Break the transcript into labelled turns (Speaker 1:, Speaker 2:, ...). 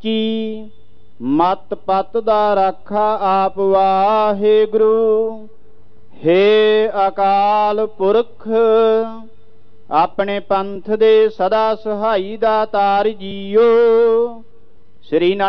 Speaker 1: ਸੱਚੀ। ਮਤ ਪਤ ਦਾ ਰਾਖਾ ਆਪ ਵਾਹਿਗੁਰੂ। ਹੇ ਅਕਾਲ ਪੁਰਖ, ਆਪਣੇ ਪੰਥ ਦੇ ਸਦਾ ਸਹਾਈ ਦਾਤਾਰ ਜੀਓ। ਸ੍ਰੀ